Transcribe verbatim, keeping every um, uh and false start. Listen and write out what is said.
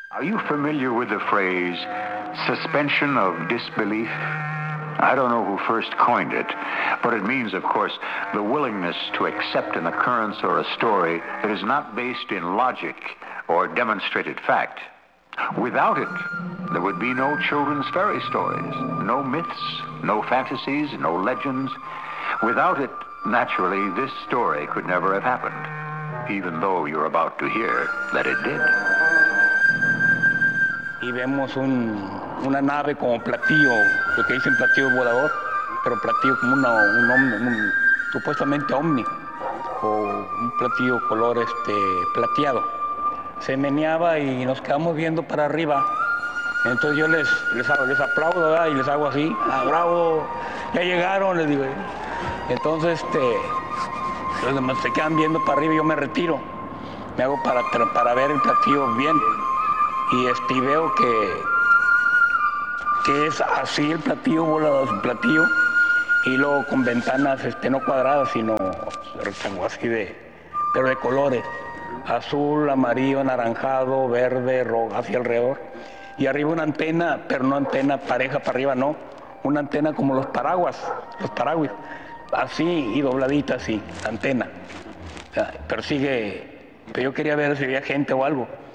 Are you familiar with the phrase, suspension of disbelief? I don't know who first coined it, but it means, of course, the willingness to accept an occurrence or a story that is not based in logic or demonstrated fact. Without it, there would be no children's fairy stories, no myths, no fantasies, no legends. Without it, naturally, this story could never have happened, even though you're about to hear that it did. Y vemos un, una nave como platillo, lo que dicen platillo volador, pero platillo como una, un, omni, un supuestamente ovni, o un platillo color este, plateado. Se meneaba y nos quedamos viendo para arriba. Entonces yo les, les, les aplaudo, ¿verdad? Y les hago así, ah, bravo, ya llegaron, les digo. Entonces este, los demás se quedan viendo para arriba y yo me retiro. Me hago para, para ver el platillo bien. Y, este, y veo que, que es así el platillo, volador, el platillo, y luego con ventanas este, no cuadradas, sino rectángulos así de, pero de colores, azul, amarillo, anaranjado, verde, rojo, hacia alrededor. Y arriba una antena, pero no antena pareja para arriba, no, una antena como los paraguas, los paraguas, así y dobladita así, antena. O sea, pero sigue, pero yo quería ver si había gente o algo.